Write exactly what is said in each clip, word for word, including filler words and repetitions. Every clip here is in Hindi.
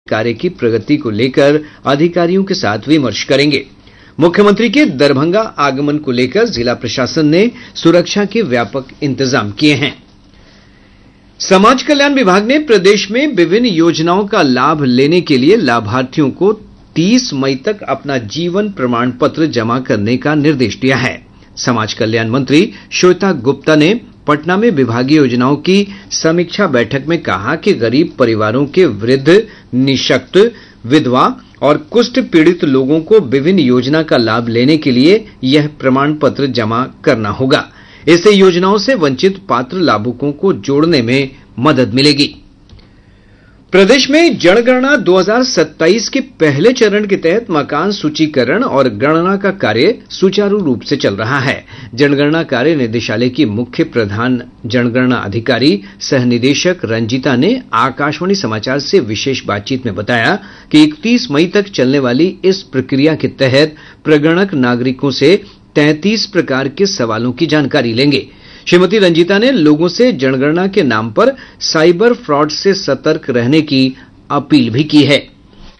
कार्य की प्रगति को लेकर अधिकारियों के साथ विमर्श करेंगे। मुख्यमंत्री के दरभंगा आगमन को लेकर जिला प्रशासन ने सुरक्षा के व्यापक इंतजाम किए हैं। समाज कल्याण विभाग ने प्रदेश में विभिन्न योजनाओं का लाभ लेने के लिए लाभार्थियों को तीस मई तक अपना जीवन प्रमाण पत्र जमा करने का निर्देश दिया है। समाज कल्याण मंत्री श्वेता गुप्ता ने पटना में विभागीय योजनाओं की समीक्षा बैठक में कहा कि गरीब परिवारों के वृद्ध, निःशक्त, विधवा और कुष्ठ पीड़ित लोगों को विभिन्न योजना का लाभ लेने के लिए यह प्रमाण पत्र जमा करना होगा। इससे योजनाओं से वंचित पात्र लाभुकों को जोड़ने में मदद मिलेगी। प्रदेश में जनगणना दो हज़ार सत्ताईस के पहले चरण के तहत मकान सूचीकरण और गणना का कार्य सुचारू रूप से चल रहा है। जनगणना कार्य निदेशालय की मुख्य प्रधान जनगणना अधिकारी सह निदेशक रंजीता ने आकाशवाणी समाचार से विशेष बातचीत में बताया कि इकतीस मई तक चलने वाली इस प्रक्रिया के तहत प्रगणक नागरिकों से तैंतीस प्रकार के सवालों की जानकारी लेंगे। श्रीमती रंजीता ने लोगों से जनगणना के नाम पर साइबर फ्रॉड से सतर्क रहने की अपील भी की है।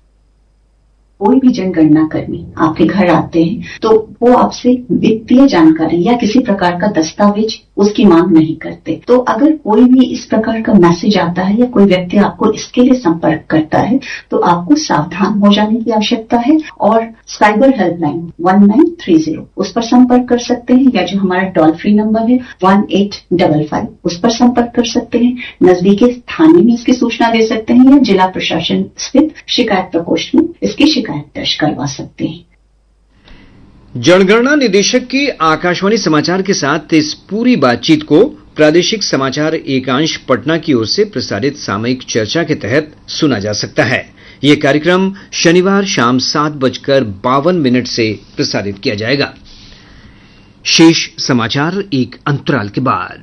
कोई भी जनगणना कर्मी आपके घर आते हैं तो वो आपसे वित्तीय जानकारी या किसी प्रकार का दस्तावेज उसकी मांग नहीं करते। तो अगर कोई भी इस प्रकार का मैसेज आता है या कोई व्यक्ति आपको इसके लिए संपर्क करता है तो आपको सावधान हो जाने की आवश्यकता है और cyber helpline one nine three zero उस पर संपर्क कर सकते हैं या जो हमारा टोल फ्री नंबर है वन एट फाइव फाइव उस पर संपर्क कर सकते हैं। नजदीकी थाने में इसकी सूचना दे सकते हैं या जिला प्रशासन स्थित शिकायत प्रकोष्ठ में इसकी शिकायत दर्ज करवा सकते हैं। जनगणना निदेशक की आकाशवाणी समाचार के साथ इस पूरी बातचीत को प्रादेशिक समाचार एकांश पटना की ओर से प्रसारित सामयिक चर्चा के तहत सुना जा सकता है। यह कार्यक्रम शनिवार शाम सात बजकर बावन मिनट से प्रसारित किया जाएगा। शेष समाचार एक अंतराल के बाद।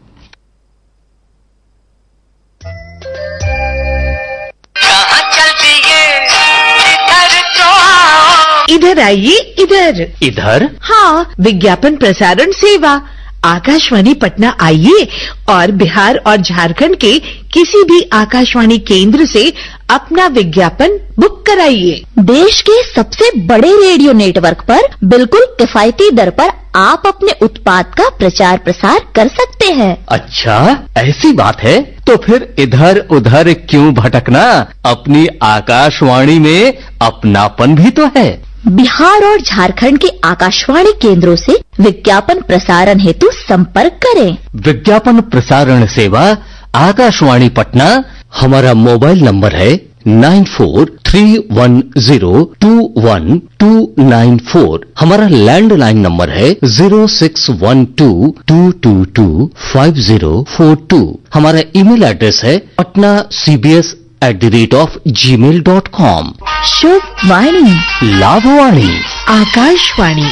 इधर आइए, इधर इधर हाँ, विज्ञापन प्रसारण सेवा आकाशवाणी पटना आइए और बिहार और झारखंड के किसी भी आकाशवाणी केंद्र से अपना विज्ञापन बुक कराइए। देश के सबसे बड़े रेडियो नेटवर्क पर बिल्कुल किफायती दर पर आप अपने उत्पाद का प्रचार प्रसार कर सकते हैं। अच्छा, ऐसी बात है तो फिर इधर उधर क्यों भटकना, अपनी आकाशवाणी में अपनापन भी तो है। बिहार और झारखंड के आकाशवाणी केंद्रों से विज्ञापन प्रसारण हेतु संपर्क करें। विज्ञापन प्रसारण सेवा आकाशवाणी पटना। हमारा मोबाइल नंबर है nine four three one zero to one two nine four. हमारा लैंडलाइन नंबर है zero six one two to to to five zero four to. हमारा ईमेल एड्रेस है Patna CBS at the rate of ji mail dot com. शुभ वाणी, लाभवाणी, आकाशवाणी।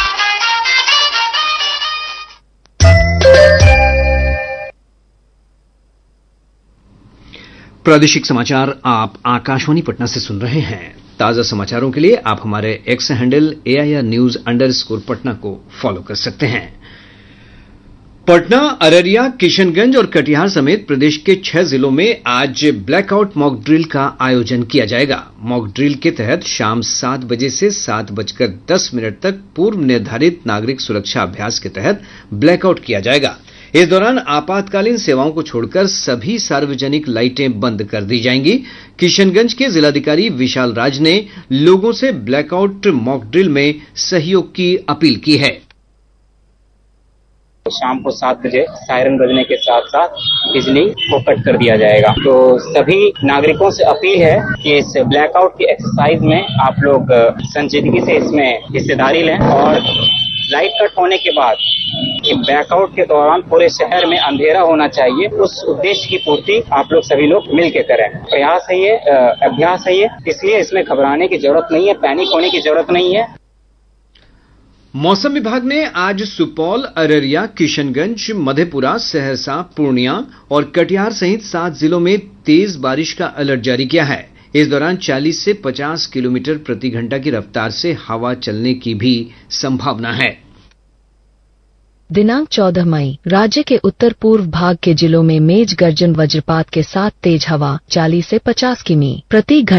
प्रादेशिक समाचार आप आकाशवाणी पटना से सुन रहे हैं। ताजा समाचारों के लिए आप हमारे x handle AIR news under score Patna को फॉलो कर सकते हैं। पटना, अररिया, किशनगंज और कटिहार समेत प्रदेश के छह जिलों में आज ब्लैकआउट मॉक ड्रिल का आयोजन किया जाएगा। मॉक ड्रिल के तहत शाम सात बजे से सात बजकर दस मिनट तक पूर्व निर्धारित नागरिक सुरक्षा अभ्यास के तहत ब्लैकआउट किया जाएगा। इस दौरान आपातकालीन सेवाओं को छोड़कर सभी सार्वजनिक लाइटें बंद कर दी जाएंगी। किशनगंज के जिलाधिकारी विशाल राज ने लोगों से ब्लैकआउट मॉक ड्रिल में सहयोग की अपील की है। शाम को सात बजे सायरन बजने के साथ साथ बिजली को कट कर दिया जाएगा। तो सभी नागरिकों से अपील है कि इस ब्लैकआउट की एक्सरसाइज में आप लोग संजीदगी से इसमें हिस्सेदारी लें और लाइट कट होने के बाद ब्लैकआउट के दौरान पूरे शहर में अंधेरा होना चाहिए, उस उद्देश्य की पूर्ति आप लोग सभी लोग मिल के करें। प्रयास है ये, अभ्यास है ये, इसलिए इसमें घबराने की जरूरत नहीं है, पैनिक होने की जरूरत नहीं है। मौसम विभाग ने आज सुपौल, अररिया, किशनगंज, मधेपुरा, सहरसा, पूर्णिया और कटिहार सहित सात जिलों में तेज बारिश का अलर्ट जारी किया है। इस दौरान चालीस से पचास किलोमीटर प्रति घंटा की रफ्तार से हवा चलने की भी संभावना है। दिनांक चौदह मई राज्य के उत्तर पूर्व भाग के जिलों में मेघ गर्जन वज्रपात के साथ तेज हवा चालीस से पचास किमी प्रति घंटा